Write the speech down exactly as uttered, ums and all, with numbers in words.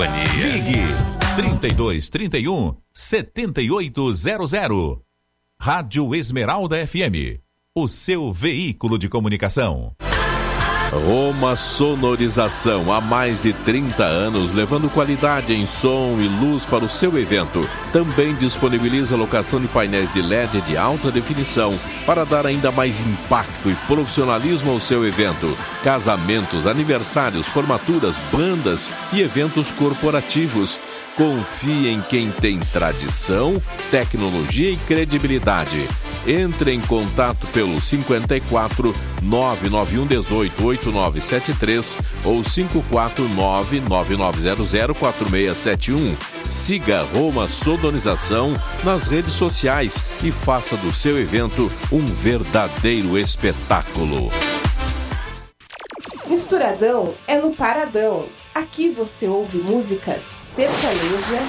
Ligue trinta e dois, trinta e um, setenta e oito zero zero. Rádio Esmeralda F M, o seu veículo de comunicação. Roma Sonorização, há mais de trinta anos, levando qualidade em som e luz para o seu evento. Também disponibiliza locação de painéis de L E D de alta definição para dar ainda mais impacto e profissionalismo ao seu evento. Casamentos, aniversários, formaturas, bandas e eventos corporativos. Confie em quem tem tradição, tecnologia e credibilidade. Entre em contato pelo cinquenta e quatro, nove nove um, dezoito, oito nove sete três ou cinco quatro nove, nove nove zero zero, quatro seis sete um. Siga Roma Sonorização nas redes sociais e faça do seu evento um verdadeiro espetáculo. Misturadão é no Paradão. Aqui você ouve músicas sertaneja,